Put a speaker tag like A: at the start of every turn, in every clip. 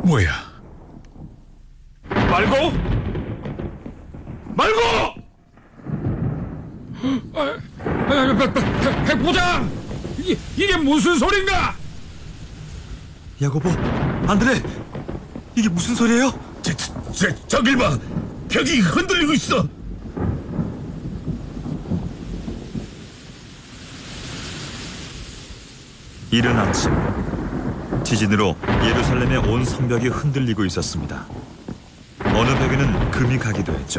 A: 뭐야?
B: 말고! 백부장! 이게 무슨 소린가?
C: 야고보, 안드레, 이게 무슨 소리예요?
A: 저길 봐! 벽이 흔들리고 있어!
C: 이른 아침, 지진으로 예루살렘의 온 성벽이 흔들리고 있었습니다. 어느 벽에는 금이 가기도 했죠.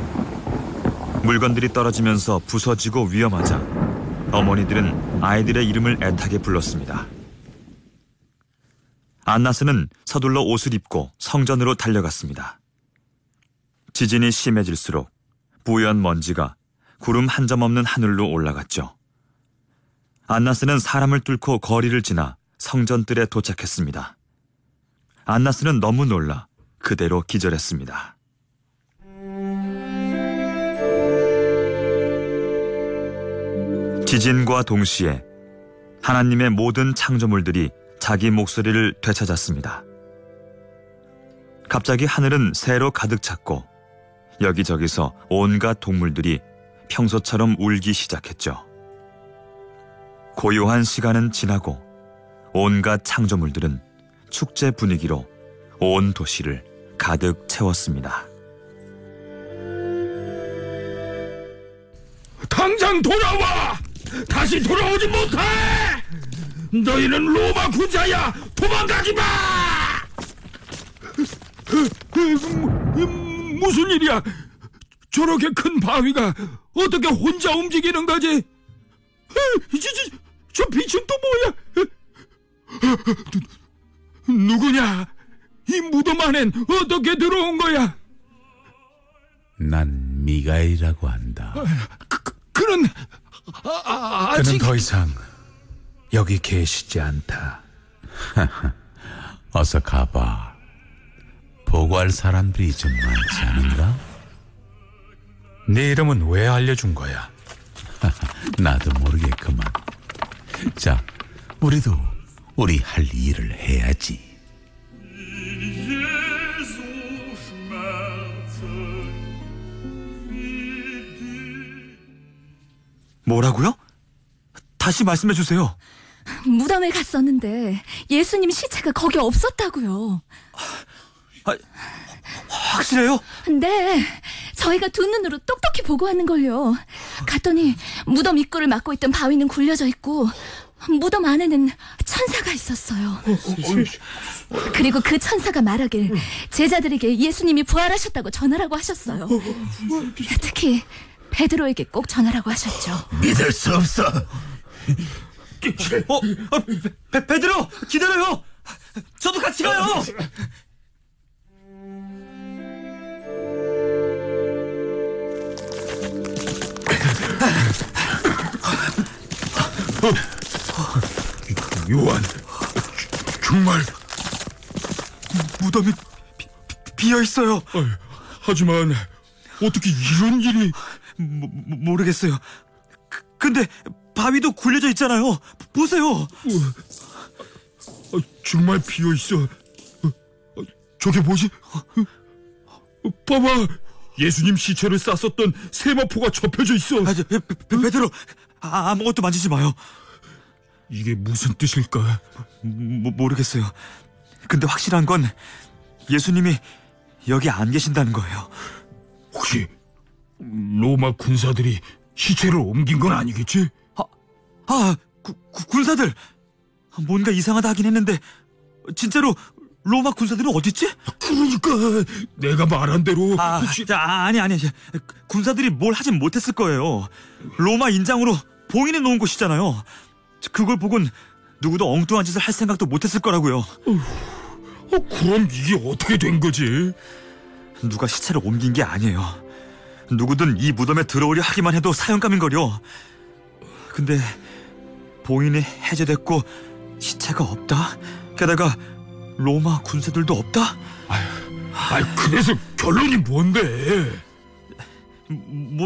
C: 물건들이 떨어지면서 부서지고 위험하자 어머니들은 아이들의 이름을 애타게 불렀습니다. 안나스는 서둘러 옷을 입고 성전으로 달려갔습니다. 지진이 심해질수록 뿌연 먼지가 구름 한 점 없는 하늘로 올라갔죠. 안나스는 사람을 뚫고 거리를 지나 성전뜰에 도착했습니다. 안나스는 너무 놀라 그대로 기절했습니다. 지진과 동시에 하나님의 모든 창조물들이 자기 목소리를 되찾았습니다. 갑자기 하늘은 새로 가득 찼고 여기저기서 온갖 동물들이 평소처럼 울기 시작했죠. 고요한 시간은 지나고 온갖 창조물들은 축제 분위기로 온 도시를 가득 채웠습니다.
B: 당장 돌아와! 다시 돌아오지 못해! 너희는 로마 군사야! 도망가지 마! 무슨 일이야? 저렇게 큰 바위가 어떻게 혼자 움직이는 거지? 저 빛은 또 뭐야? 누구냐? 이 무덤 안엔 어떻게 들어온 거야?
A: 난 미가엘이라고 한다.
B: 그는 아직...
A: 그는 더 이상 여기 계시지 않다. 어서 가봐. 보고할 사람들이 좀 많지 않은가? 네 이름은 왜 알려준 거야? 나도 모르겠구만. 자, 우리도 우리 할 일을 해야지.
C: 뭐라고요? 다시 말씀해 주세요.
D: 무덤에 갔었는데 예수님 시체가 거기 없었다고요.
C: 확실해요?
D: 네, 저희가 두 눈으로 똑똑히 보고 왔는걸요. 갔더니 무덤 입구를 막고 있던 바위는 굴려져 있고 무덤 안에는 천사가 있었어요. 그리고 그 천사가 말하길 제자들에게 예수님이 부활하셨다고 전하라고 하셨어요. 특히 베드로에게 꼭 전하라고 하셨죠.
A: 믿을 수 없어.
C: 베드로, 기다려요. 저도 같이 가요.
B: 요한, 정말
C: 무덤이 비어 있어요.
B: 하지만 어떻게 이런 일이...
C: 모르겠어요. 근데 바위도 굴려져 있잖아요. 보세요.
B: 정말 비어 있어. 저게 뭐지? 봐봐, 예수님 시체를 쌌었던 세마포가 접혀져 있어.
C: 베드로, 아무것도 만지지 마요.
B: 이게 무슨 뜻일까?
C: 모르겠어요. 근데 확실한 건 예수님이 여기 안 계신다는 거예요.
B: 혹시 로마 군사들이 시체를 옮긴 건 아니겠지?
C: 군사들. 뭔가 이상하다 하긴 했는데 진짜로 로마 군사들은 어딨지?
B: 그러니까 내가 말한 대로
C: 혹시... 아니 군사들이 뭘 하진 못했을 거예요. 로마 인장으로 봉인해 놓은 곳이잖아요. 그걸 보곤 누구도 엉뚱한 짓을 할 생각도 못했을 거라고요.
B: 그럼 이게 어떻게 된 거지?
C: 누가 시체를 옮긴 게 아니에요. 누구든 이 무덤에 들어오려 하기만 해도 사형감인걸요. 근데 봉인이 해제됐고 시체가 없다? 게다가 로마 군사들도 없다?
B: 그래서 결론이 뭔데?